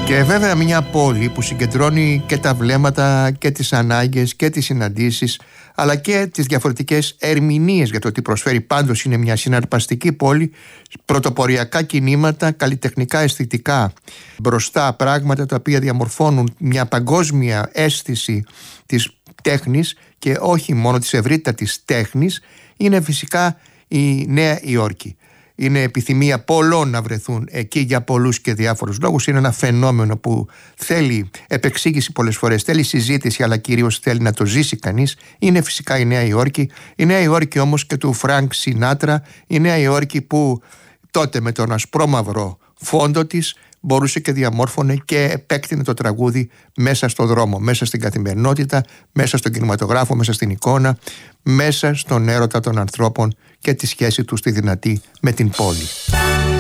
Και βέβαια μια πόλη που συγκεντρώνει και τα βλέμματα και τις ανάγκες και τις συναντήσεις, αλλά και τις διαφορετικές ερμηνείες για το τι προσφέρει. Πάντως είναι μια συναρπαστική πόλη, πρωτοποριακά κινήματα, καλλιτεχνικά αισθητικά μπροστά, πράγματα τα οποία διαμορφώνουν μια παγκόσμια αίσθηση της τέχνης και όχι μόνο της ευρύτατης τέχνης. Είναι φυσικά η Νέα Υόρκη. Είναι επιθυμία πολλών να βρεθούν εκεί για πολλούς και διάφορους λόγους. Είναι ένα φαινόμενο που θέλει επεξήγηση πολλές φορές, θέλει συζήτηση, αλλά κυρίως θέλει να το ζήσει κανείς. Είναι φυσικά η Νέα Υόρκη. Η Νέα Υόρκη όμως και του Φρανκ Σινάτρα. Η Νέα Υόρκη που τότε με τον ασπρόμαυρο φόντο της μπορούσε και διαμόρφωνε και επέκτηνε το τραγούδι μέσα στο δρόμο, μέσα στην καθημερινότητα, μέσα στον κινηματογράφο, μέσα στην εικόνα, μέσα στον έρωτα των ανθρώπων και τη σχέση τους τη δυνατή με την πόλη.